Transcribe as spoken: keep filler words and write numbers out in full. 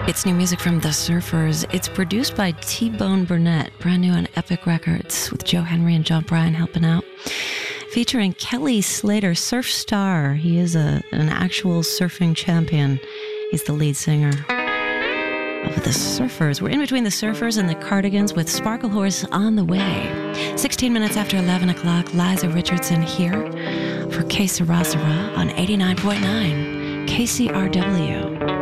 It's new music from The Surfers. It's produced by T-Bone Burnett, brand new on Epic Records, with Joe Henry and John Bryan helping out. Featuring Kelly Slater, Surf Star. He is a, an actual surfing champion. He's the lead singer of The Surfers. We're in between The Surfers and The Cardigans with Sparkle Horse on the way. sixteen minutes after eleven o'clock, Liza Richardson here for K Sarah Sarah on eighty-nine point nine K C R W.